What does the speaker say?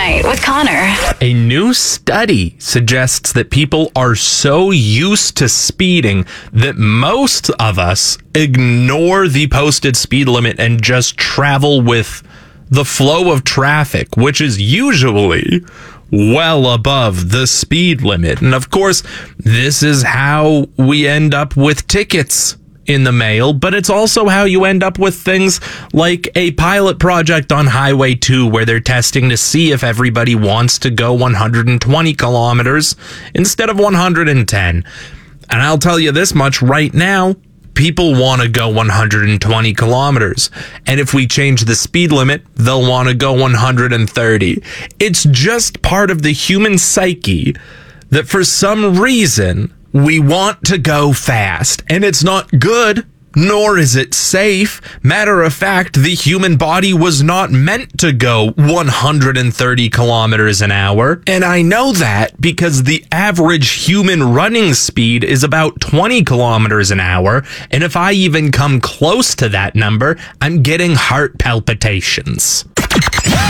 Night with Connor. A new study suggests that people are so used to speeding that most of us ignore the posted speed limit and just travel with the flow of traffic, which is usually well above the speed limit. And of course, this is how we end up with tickets in the mail, but it's also how you end up with things like a pilot project on Highway 2 where they're testing to see if everybody wants to go 120 kilometers instead of 110. And I'll tell you this much right now, people want to go 120 kilometers. And if we change the speed limit, they'll want to go 130. It's just part of the human psyche that for some reason we want to go fast, and it's not good, nor is it safe. Matter of fact, the human body was not meant to go 130 kilometers an hour. And I know that because the average human running speed is about 20 kilometers an hour. And if I even come close to that number, I'm getting heart palpitations.